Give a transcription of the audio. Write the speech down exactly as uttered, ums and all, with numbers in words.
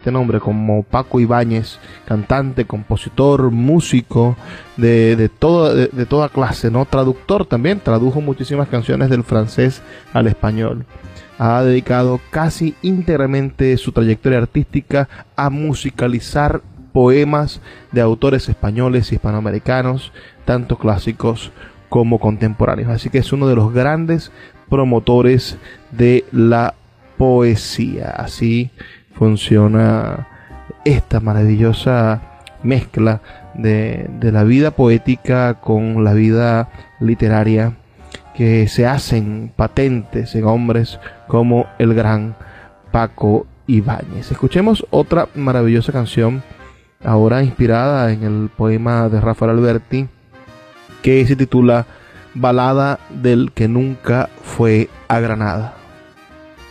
este nombre, como Paco Ibáñez, cantante, compositor, músico de, de, todo, de, de toda clase, ¿no? Traductor también, tradujo muchísimas canciones del francés al español. Ha dedicado casi íntegramente su trayectoria artística a musicalizar poemas de autores españoles y hispanoamericanos, tanto clásicos como contemporáneos. Así que es uno de los grandes promotores de la poesía. Así funciona esta maravillosa mezcla de, de la vida poética con la vida literaria, que se hacen patentes en hombres como el gran Paco Ibáñez. Escuchemos otra maravillosa canción, ahora inspirada en el poema de Rafael Alberti, que se titula Balada del que nunca fue a Granada.